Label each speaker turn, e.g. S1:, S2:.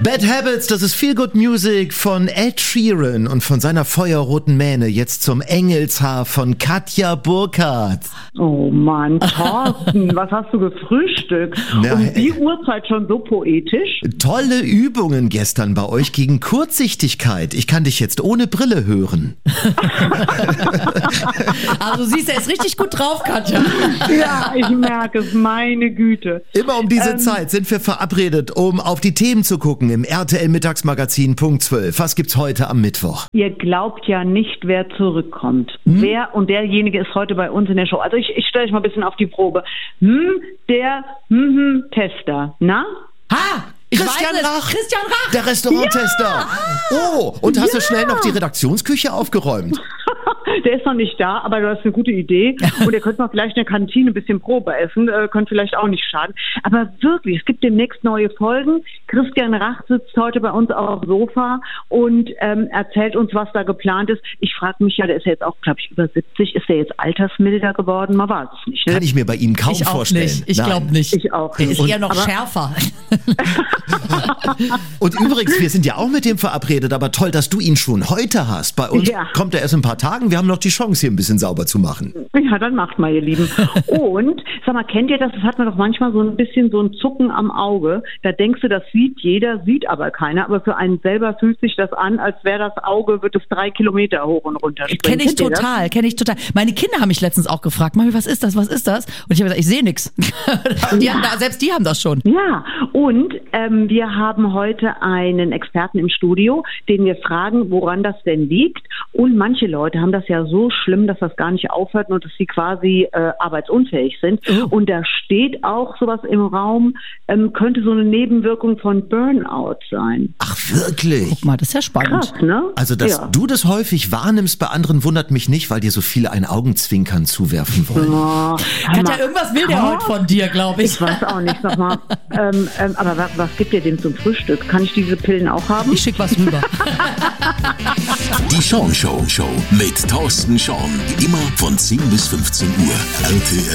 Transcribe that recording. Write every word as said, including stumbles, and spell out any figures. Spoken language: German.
S1: Bad Habits, das ist Feel Good Music von Ed Sheeran und von seiner feuerroten Mähne jetzt zum Engelshaar von Katja Burkhardt.
S2: Oh Mann, Thorsten, was hast du gefrühstückt?
S1: Na,
S2: um die
S1: ey.
S2: Uhrzeit schon so poetisch?
S1: Tolle Übungen gestern bei euch gegen Kurzsichtigkeit. Ich kann dich jetzt ohne Brille hören.
S3: Also siehst du, er ist richtig gut drauf, Katja.
S2: Ja, ich merke es, meine Güte.
S1: Immer um diese
S2: Ähm,
S1: Zeit sind wir verabredet, um auf die Themen zu gucken im R T L Mittagsmagazin Punkt zwölf. Was gibt's heute am Mittwoch?
S2: Ihr glaubt ja nicht, wer zurückkommt.
S1: Hm?
S2: Wer und derjenige ist heute bei uns in der Show. Also ich, ich stelle euch mal ein bisschen auf die Probe. Hm, der hm, hm, Tester. Na?
S3: Ha! Ich
S1: Christian
S3: weiß es.
S1: Rach.
S3: Christian Rach!
S1: Der Restauranttester. Oh, und hast du schnell noch die Redaktionsküche aufgeräumt?
S2: Der ist noch nicht da, aber du hast eine gute Idee. Und ihr könnt noch vielleicht in der Kantine ein bisschen Probe essen. Äh, könnte vielleicht auch nicht schaden. Aber wirklich, es gibt demnächst neue Folgen. Christian Rach sitzt heute bei uns auf dem Sofa und ähm, erzählt uns, was da geplant ist. Ich frage mich ja, der ist ja jetzt auch, glaube ich, über siebzig. Ist der jetzt altersmilder geworden? Man weiß es nicht. Ne?
S1: Kann ich mir bei ihm kaum
S3: Ich auch
S1: vorstellen.
S3: nicht. Ich
S1: Nein.
S3: glaube nicht.
S2: Ich auch
S3: Der
S2: nicht.
S3: ist eher noch
S2: Aber-
S3: schärfer.
S1: Und übrigens, wir sind ja auch mit dem verabredet, aber toll, dass du ihn schon heute hast. Bei uns
S2: Ja.
S1: kommt er erst in ein paar Tagen. Wir haben noch die Chance, hier ein bisschen sauber zu machen.
S2: Ja, dann macht mal, ihr Lieben. Und, sag mal, kennt ihr das? Das hat man doch manchmal so ein bisschen so ein Zucken am Auge. Da denkst du, das sieht jeder, sieht aber keiner. Aber für einen selber fühlt sich das an, als wäre das Auge, wird es drei Kilometer hoch und runter springen.
S3: Kenne ich
S2: Kennt ihr das?
S3: total, kenne ich total. Meine Kinder haben mich letztens auch gefragt, Mami, was ist das, was ist das? Und ich habe gesagt, ich sehe nichts. Die haben da, selbst die haben das schon.
S2: Ja, und ähm, wir haben heute einen Experten im Studio, den wir fragen, woran das denn liegt. Und manche Leute haben das ja so schlimm, dass das gar nicht aufhört und dass sie quasi äh, arbeitsunfähig sind.
S3: Oh.
S2: Und da steht auch sowas im Raum, ähm, könnte so eine Nebenwirkung von Burnout sein.
S1: Ach, wirklich?
S3: Guck mal, das ist ja spannend.
S2: Krass, ne?
S1: Also, dass
S2: ja.
S1: du das häufig wahrnimmst bei anderen, wundert mich nicht, weil dir so viele ein Augenzwinkern zuwerfen wollen.
S2: Oh,
S3: Katja, irgendwas will der
S2: Krass.
S3: heute von dir, glaube ich.
S2: Ich weiß auch nicht, sag mal. ähm, ähm, aber was, was gibt ihr denn zum Frühstück? Kann ich diese Pillen auch haben?
S3: Ich schick was rüber.
S4: Die Sean Show Show mit Thorsten Sean. Immer von zehn bis fünfzehn Uhr. R T L